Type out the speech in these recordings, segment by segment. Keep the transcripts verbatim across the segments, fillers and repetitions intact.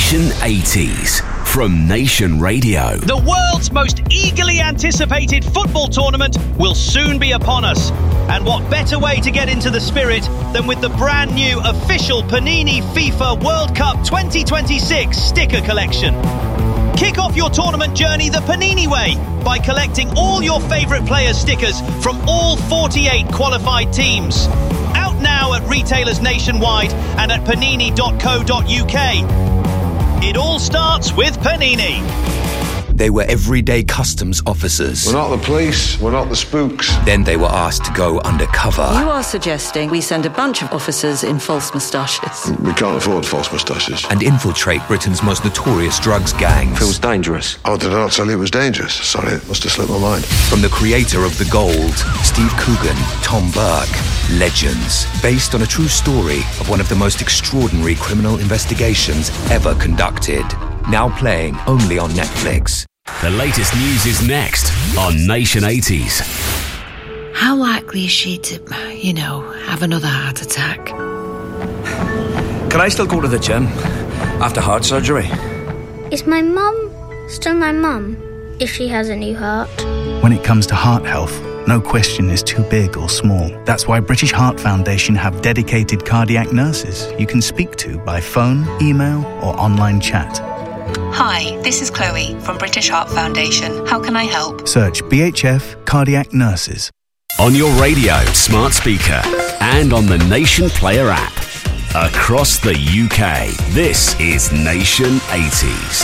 Nation eighties from Nation Radio. The world's most eagerly anticipated football tournament will soon be upon us. And what better way to get into the spirit than with the brand new official Panini FIFA World Cup twenty twenty-six sticker collection. Kick off your tournament journey the Panini way by collecting all your favourite players' stickers from all forty-eight qualified teams. Out now at retailers nationwide and at panini dot co dot uk. It all starts with Panini. They were everyday customs officers. We're not the police, we're not the spooks. Then they were asked to go undercover. You are suggesting we send a bunch of officers in false moustaches? We can't afford false moustaches. And infiltrate Britain's most notorious drugs gangs. Feels dangerous. Oh, did I not tell you it was dangerous? Sorry, it must have slipped my mind. From the creator of The Gold, Steve Coogan, Tom Burke, Legends, based on a true story of one of the most extraordinary criminal investigations ever conducted. Now playing only on Netflix. The latest news is next on Nation eighties. How likely is she to, you know, have another heart attack? Can I still go to the gym after heart surgery? Is my mum still my mum if she has a new heart? When it comes to heart health, no question is too big or small. That's why British Heart Foundation have dedicated cardiac nurses you can speak to by phone, email or online chat. Hi, this is Chloe from British Heart Foundation. How can I help? Search B H F Cardiac Nurses. On your radio, smart speaker, and on the Nation Player app. Across the U K, this is Nation eighties.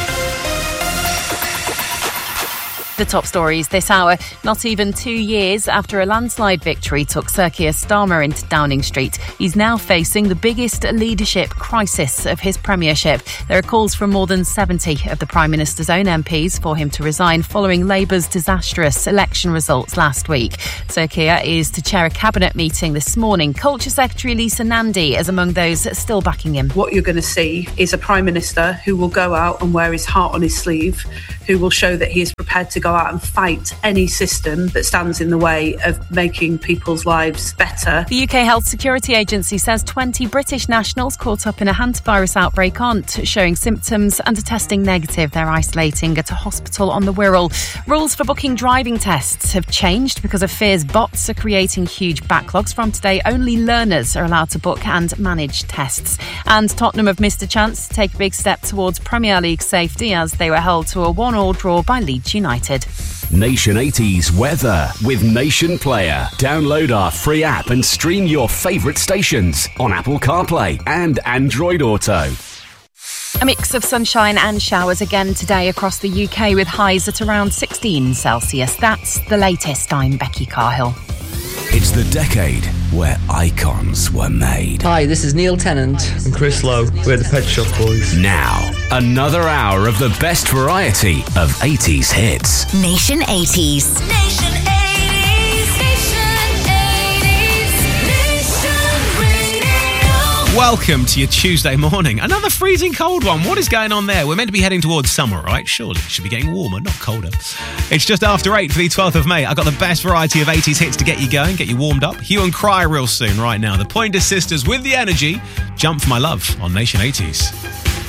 The top stories this hour. Not even two years after a landslide victory took Sir Keir Starmer into Downing Street, he's now facing the biggest leadership crisis of his premiership. There are calls from more than seventy of the Prime Minister's own M Ps for him to resign following Labour's disastrous election results last week. Sir Keir is to chair a cabinet meeting this morning. Culture Secretary Lisa Nandy is among those still backing him. What you're going to see is a Prime Minister who will go out and wear his heart on his sleeve, who will show that he is prepared to go out and fight any system that stands in the way of making people's lives better. The U K Health Security Agency says twenty British nationals caught up in a hantavirus outbreak aren't showing symptoms and are testing negative. They're isolating at a hospital on the Wirral. Rules for booking driving tests have changed because of fears bots are creating huge backlogs. From today, only learners are allowed to book and manage tests. And Tottenham have missed a chance to take a big step towards Premier League safety as they were held to a one-all draw by Leeds United. Nation eighties weather with Nation Player. Download our free app and stream your favourite stations on Apple CarPlay and Android Auto. A mix of sunshine and showers again today across the U K with highs at around sixteen Celsius. That's the latest. I'm Becky Carhill. It's the decade where icons were made. Hi, this is Neil Tennant and Chris Lowe. We're the Pet Shop Boys. Now, another hour of the best variety of eighties hits. Nation eighties. Nation eighties. Nation eighties. Nation Radio. Welcome to your Tuesday morning. Another freezing cold one. What is going on there? We're meant to be heading towards summer, right? Surely it should be getting warmer, not colder. It's just after eight for the twelfth of May. I've got the best variety of eighties hits to get you going, get you warmed up. Hue and Cry real soon right now. The Pointer Sisters with the energy. Jump for My Love on Nation eighties.